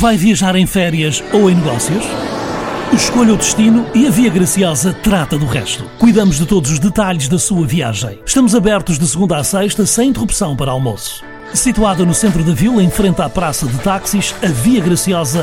Vai viajar em férias ou em negócios? Escolha o destino e a Via Graciosa trata do resto. Cuidamos de todos os detalhes da sua viagem. Estamos abertos de segunda a sexta, sem interrupção para almoço. Situada no centro da vila, em frente à praça de táxis, a Via Graciosa